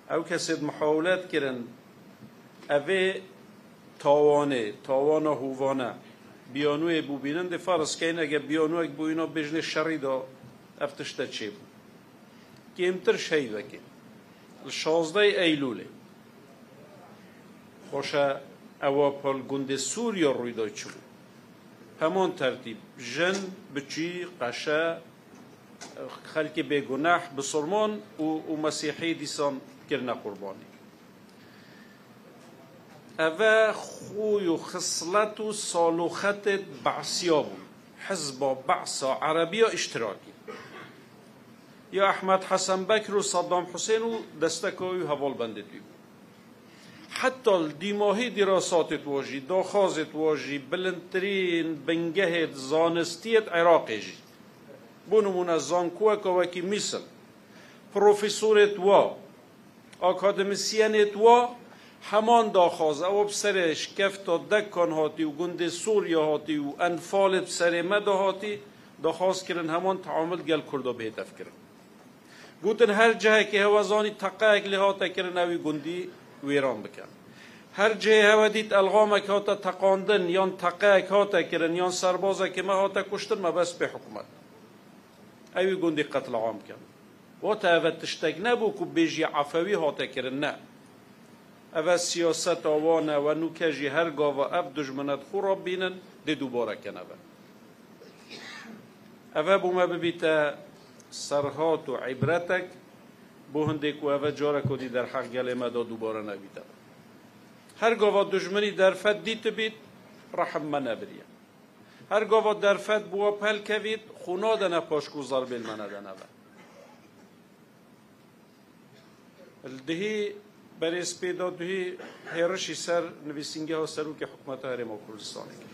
او کسید محاولت کرن اوه تاوانه هووانه بیانوی بو بینن ده فرض کن اگه بیانوی بو اینا بجن شری دا افتشته چه بو کمتر شهید وکن 16 ایلوله باشه اوا پال گنده سوریا روی دای چه بو همان ترتیب جن بچی قشه خلق بگناح بسرمان و مسیحی دیسان کرنا قربانی اوه خوی و خصلت و صالوخت بعثیا بود حزب بعثا عربی اشتراکی یا احمد حسن بکر و صدام حسین و دستکوی حوال بنده دوی حتی دیماهی دراسات واجی داخازت واجی بلندترین بنگهت زانستیت عراقی جی بونمون از زانکوه که مثل پروفیسورت و اکادمیسیانت و همان داخاز او بسرش کفتا دکان هاتی و گنده سوریا هاتی و انفالت بسر مده هاتی داخاز کرن همان تعامل گل کرده بهتف کرن گوتن هر جه که هوازانی تقاق لحاتا کرن اوی گندی ویران بکن هر جه هوا دید الغامک هاتا تقاندن یان تقاق هاتا کرن یان سربازه که ما هاتا کشتن ما بس به حکومت اوی گندی قتل عام کن و تا اوه تشتگ نبو که بیجی عفوی هاتا کرن نه اوه سیاست آوانه و نوکجی هر گاوه اف دجمنت خورا بینن ده دوباره کن اوه بومه ببیتا سرهات و عبرتک بو هنده که اوه جاره کدی در حق گل مدا دوباره نبیده هر گاوه دجمنی در فد دیت بید رحم منه بریه هر گاوه در فد بوا پل کوید خونا دنه پاشکو ضربیل منه دنه الدهی برای سپیدا دوی هیرشی سر نویسینگه ها سرو که حکومت هرما کردستانه کرد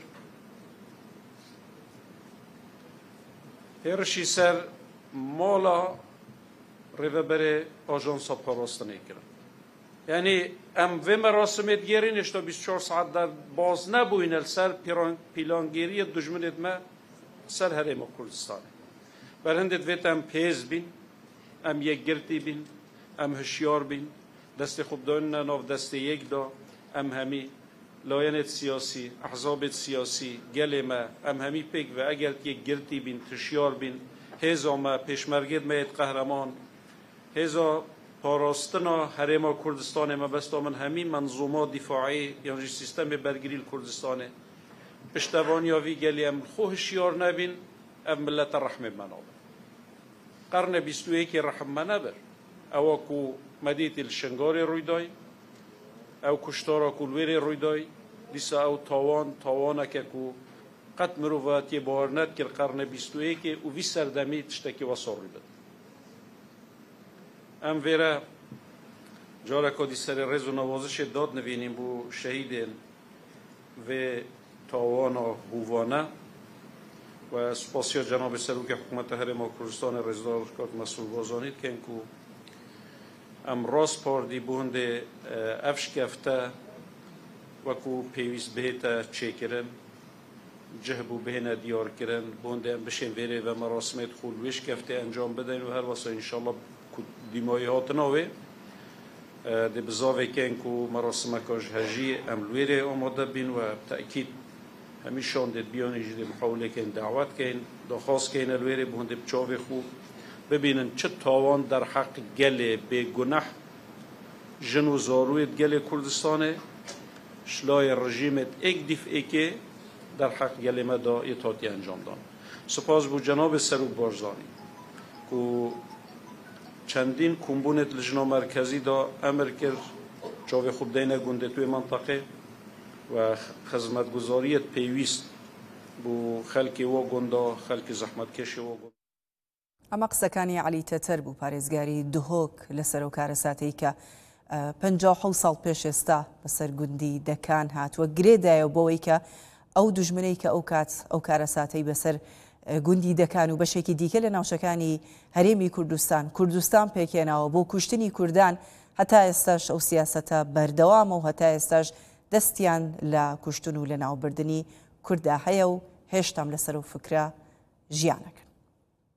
هیرشی سر مالا روه بره آجانس ها پاراستنه کرد یعنی ام و مراسمت گیرینش تا 24 ساعت در باز نبوین سر پیلانگیری دجمنت ما سر هرما کردستانه برهندت ویت ام پیز بین ام یک گرتی بین ام هشیار بین دست خوب دان ناف دست یک دا ام همی لاینت سیاسی احزابت سیاسی گل ما ام همی پیک و اگر یک گرتی بین تشیار بین هزا ما پیشمرگت میت قهرمان هزا پاراستنا هرما کردستان ما بستا من همی منظومه دفاعی یعنی سیستم برگیری کردستانه پشتوانی آوی گلی ام خوهشیار نبین ام ملت رحمه منابر قرن 21 رحمه نبر او کو مدیت الشنگار روی دای او کشتارا کلویر روی دای دیسا او تاوان که کو قد مروفاتی بارنت کر قرن 21 و وی سردمی تشتکی وصار روی بد ام ویره جارا که دی سر رز و نوازش داد نوینیم بو شهید و تاوان هووانه و سپاسیا جناب سروک حکومت هرما کردستان رزدار کات مسئول بازانید که انکو ام راست پاردی بونده افش کفته وکو پیویز بهتا چه کرن جهبو بهنا دیار کرن بونده ام بشین ویره و مراسمت خولویش کفته انجام بدن و هر واسه انشالله دیمایی هاتناوه دی بزاوه که انکو مراسمه کاج هجی ام لویره آماده بین و تأکید همیشان دید بیانی جدی محاوله که دعوت که دخواست که لویره بونده بچاوه خوب ببینن چه تاوان در حق گل به گناه جن و زارویت گل کردستانه شلای رژیمت ایک دفعه که در حق گل مدا اطاعتی انجام دان سپاس بو جناب سروک بارزانی که چندین کمبونت لجنا مرکزی دا امر کرد چاوی خوب دینه گنده توی منطقه و خدمتگزاریت پیویست بو خلکی و گنده خلکی زحمت کشی و گنده ئەمە قسەکانی علی تەتەر بوو پارێزگاری دهۆک لەسەر و کارەساتەی کە 50 ساڵ پێش ئێستا بەسەر گوندی دەکان هاتووە گرێدایە بۆەوەی کە ئەو دوژمنەی کە ئەو کات ئەو کارەساتەی بەسەر گوندی دەکان و بەشێکی دیکە لە ناوچەکانی هەرێمی کوردستان پێکێناوە بۆ کوشتنی کوردان هەتا ئێستاش ئەو سیاسەتە بەردەوامە و هەتا ئێستاش دەستیان لە کوشتن و لە ناوبردننی کووردا هەیە و هێشتام لەسەر و فکرە ژیانەکە.